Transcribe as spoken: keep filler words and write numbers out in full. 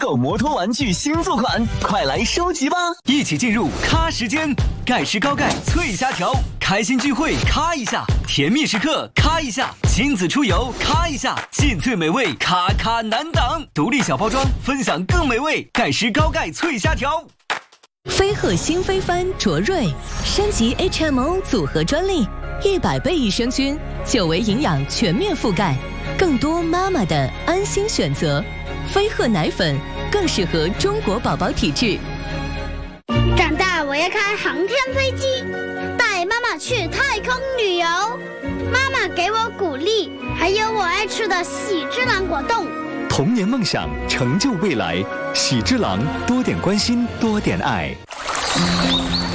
狗摩托玩具新作款，快来收集吧！ 一起进入咖时间，盖世高钙脆虾条，开心聚会咔一下，甜蜜时刻咔一下，亲子出游咔一下，进脆美味咔咔难挡，独立小包装，分享更美味。盖世高钙脆虾条。 飞鹤新飞帆卓瑞升级 H M O 组合专利，一百倍益生菌，久维营养全面覆盖，更多妈妈的安心选择。飞鹤奶粉更适合中国宝宝体质。 长大我要开航天飞机，带妈妈去太空旅游。妈妈给我鼓励，还有我爱吃的喜之郎果冻。 童年梦想，成就未来。喜之郎，多点关心，多点爱。